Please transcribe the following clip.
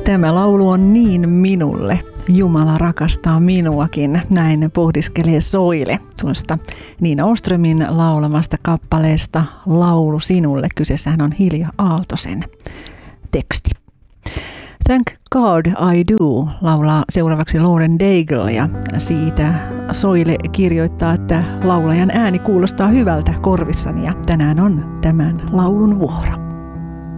Tämä laulu on niin minulle. Jumala rakastaa minuakin, näin pohdiskelee Soile tuosta Niina Åströmin laulamasta kappaleesta Laulu sinulle. Kyseessähän on Hilja Aaltosen teksti. Thank God I Do laulaa seuraavaksi Lauren Daigle ja siitä Soile kirjoittaa, että laulajan ääni kuulostaa hyvältä korvissani ja tänään on tämän laulun vuoro.